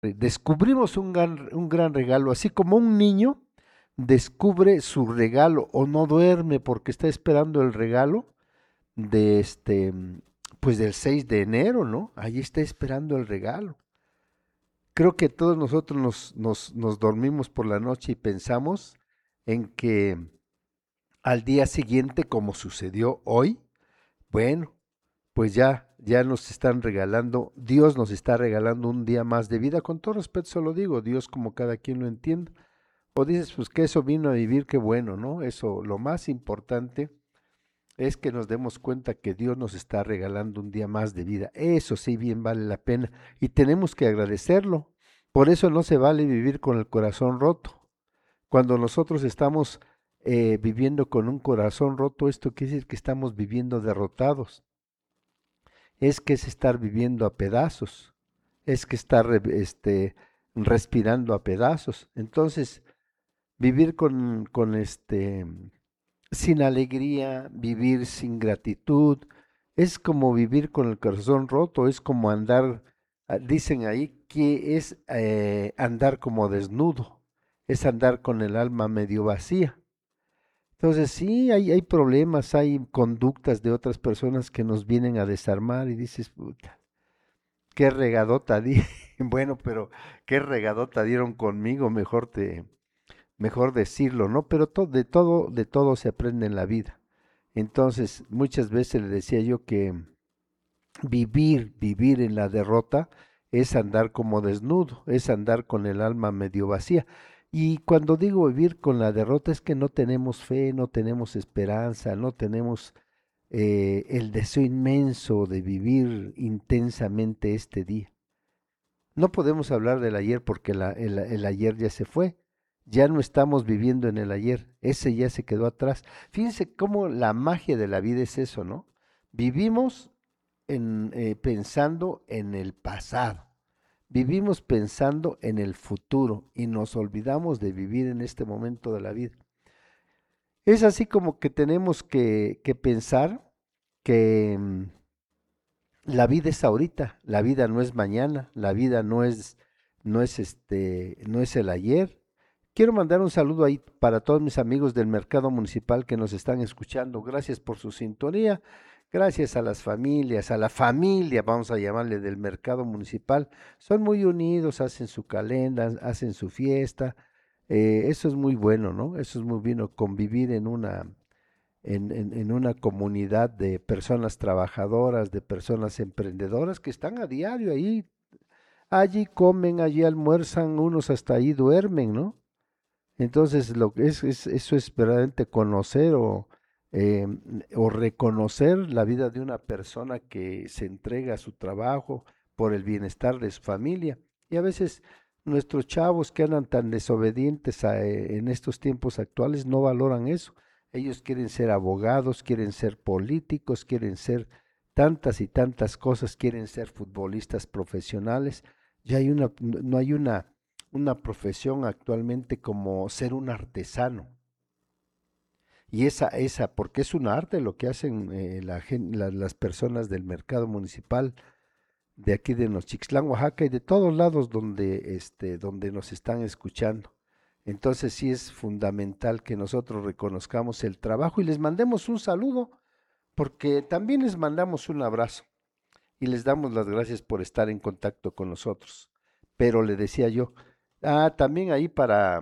Descubrimos un gran regalo, así como un niño descubre su regalo o no duerme porque está esperando el regalo de pues del 6 de enero, ¿no? Ahí está esperando el regalo. Creo que todos nosotros nos dormimos por la noche y pensamos en que al día siguiente, como sucedió hoy, bueno, pues ya nos están regalando, Dios nos está regalando un día más de vida. Con todo respeto se lo digo, Dios como cada quien lo entienda. O dices, pues que eso vino a vivir, qué bueno, ¿no? Eso, lo más importante es que nos demos cuenta que Dios nos está regalando un día más de vida. Eso sí, bien vale la pena. Y tenemos que agradecerlo. Por eso no se vale vivir con el corazón roto. Cuando nosotros estamos viviendo con un corazón roto, esto quiere decir que estamos viviendo derrotados. Es que es estar viviendo a pedazos. Es que estar respirando a pedazos. Entonces, vivir sin alegría, vivir sin gratitud, es como vivir con el corazón roto, es como andar, dicen ahí que es andar como desnudo, es andar con el alma medio vacía. Entonces sí, hay problemas, hay conductas de otras personas que nos vienen a desarmar y dices, puta, qué regadota di. Bueno, pero qué regadota dieron conmigo, mejor decirlo, ¿no? Pero de todo se aprende en la vida. Entonces, muchas veces le decía yo que vivir en la derrota es andar como desnudo, es andar con el alma medio vacía. Y cuando digo vivir con la derrota es que no tenemos fe, no tenemos esperanza, no tenemos el deseo inmenso de vivir intensamente este día. No podemos hablar del ayer porque el ayer ya se fue. Ya no estamos viviendo en el ayer. Ese ya se quedó atrás. Fíjense cómo la magia de la vida es eso, ¿no? Vivimos pensando en el pasado. Vivimos pensando en el futuro y nos olvidamos de vivir en este momento de la vida. Es así como que tenemos que pensar que la vida es ahorita, la vida no es mañana, la vida no es el ayer. Quiero mandar un saludo ahí para todos mis amigos del mercado municipal que nos están escuchando. Gracias por su sintonía. Gracias a las familias, a la familia, vamos a llamarle, del mercado municipal. Son muy unidos, hacen su calenda, hacen su fiesta. Eso es muy bueno, ¿no? Eso es muy bueno, convivir en una comunidad de personas trabajadoras, de personas emprendedoras que están a diario ahí. Allí comen, allí almuerzan, unos hasta ahí duermen, ¿no? Entonces, eso es verdaderamente conocer eh, o reconocer la vida de una persona que se entrega a su trabajo por el bienestar de su familia. Y a veces nuestros chavos que andan tan desobedientes en estos tiempos actuales no valoran eso. Ellos quieren ser abogados, quieren ser políticos, quieren ser tantas y tantas cosas, quieren ser futbolistas profesionales. Ya no hay una profesión actualmente como ser un artesano. Y porque es un arte lo que hacen las personas del mercado municipal de aquí de Nochixtlán, Oaxaca y de todos lados donde nos están escuchando. Entonces sí es fundamental que nosotros reconozcamos el trabajo y les mandemos un saludo, porque también les mandamos un abrazo y les damos las gracias por estar en contacto con nosotros. Pero le decía yo, también ahí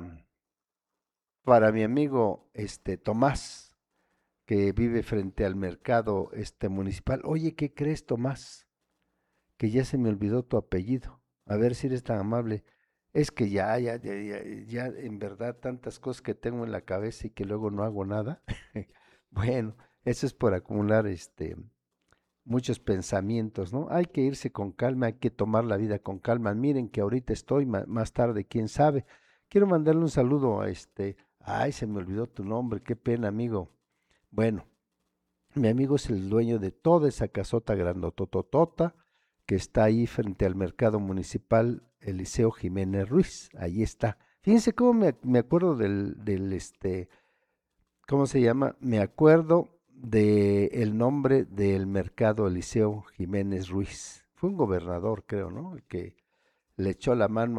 para mi amigo Tomás, que vive frente al mercado municipal. Oye, ¿qué crees, Tomás? Que ya se me olvidó tu apellido. A ver si eres tan amable. Es que ya, en verdad, tantas cosas que tengo en la cabeza y que luego no hago nada. Bueno, eso es por acumular muchos pensamientos, ¿no? Hay que irse con calma, hay que tomar la vida con calma. Miren que ahorita estoy, más tarde, quién sabe. Quiero mandarle un saludo a ay, se me olvidó tu nombre, qué pena, amigo. Bueno, mi amigo es el dueño de toda esa casota grandotototota que está ahí frente al mercado municipal Eliseo Jiménez Ruiz. Ahí está. Fíjense cómo me acuerdo ¿cómo se llama? Me acuerdo de el nombre del mercado Eliseo Jiménez Ruiz. Fue un gobernador, creo, ¿no? El que le echó la mano